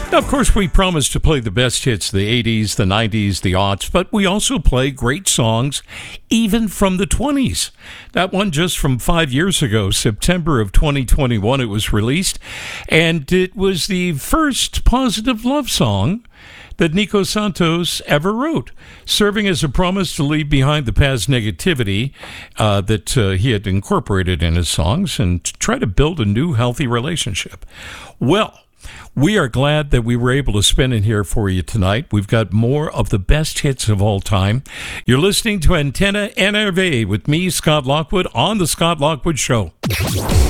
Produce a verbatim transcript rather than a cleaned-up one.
Now, of course, we promise to play the best hits of the eighties, the nineties, the aughts, but we also play great songs even from the twenties. That one just from five years ago, September of twenty twenty-one, it was released, and it was the first positive love song that Nico Santos ever wrote, serving as a promise to leave behind the past negativity uh, that uh, he had incorporated in his songs and to try to build a new healthy relationship. Well, we are glad that we were able to spin it here for you tonight. We've got more of the best hits of all time. You're listening to Antenna N R V with me, Scott Lockwood, on The Scott Lockwood Show.